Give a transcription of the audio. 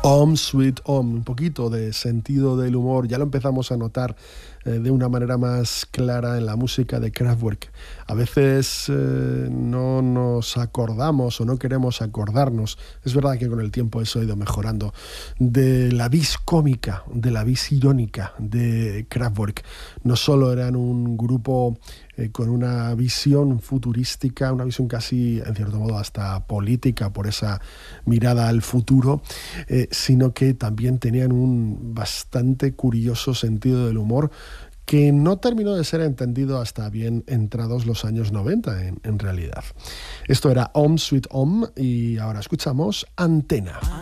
Home Sweet Home, un poquito de sentido del humor, ya lo empezamos a notar de una manera más clara en la música de Kraftwerk. A veces no nos acordamos o no queremos acordarnos, es verdad que con el tiempo eso ha ido mejorando, de la vis cómica, de la vis irónica de Kraftwerk. No solo eran un grupo con una visión futurística, una visión casi, en cierto modo, hasta política por esa mirada al futuro, sino que también tenían un bastante curioso sentido del humor que no terminó de ser entendido hasta bien entrados los años 90 en realidad. Esto era Home Sweet Home y ahora escuchamos Antena.